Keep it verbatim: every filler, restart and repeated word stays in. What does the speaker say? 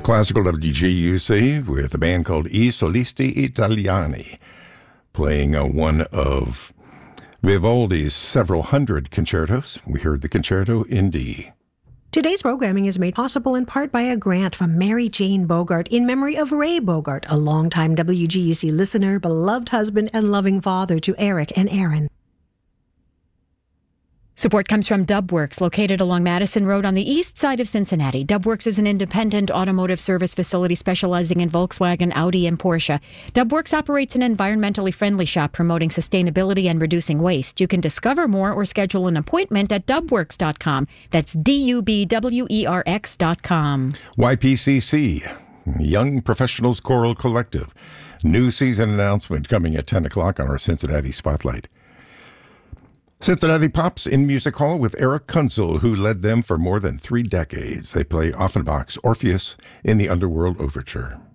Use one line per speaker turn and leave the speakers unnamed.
Classical W G U C with a band called I Solisti Italiani, playing uh, one of Vivaldi's several hundred concertos. We heard the concerto in D.
Today's programming is made possible in part by a grant from Mary Jane Bogart in memory of Ray Bogart, a longtime W G U C listener, beloved husband, and loving father to Eric and Aaron.
Support comes from Dubworks, located along Madison Road on the east side of Cincinnati. Dubworks is an independent automotive service facility specializing in Volkswagen, Audi, and Porsche. Dubworks operates an environmentally friendly shop promoting sustainability and reducing waste. You can discover more or schedule an appointment at dubworks dot com. That's D U B W E R X dot com.
Y P C C, Young Professionals Choral Collective. New season announcement coming at ten o'clock on our Cincinnati Spotlight. Cincinnati Pops in Music Hall with Eric Kunzel, who led them for more than three decades. They play Offenbach's Orpheus in the Underworld Overture.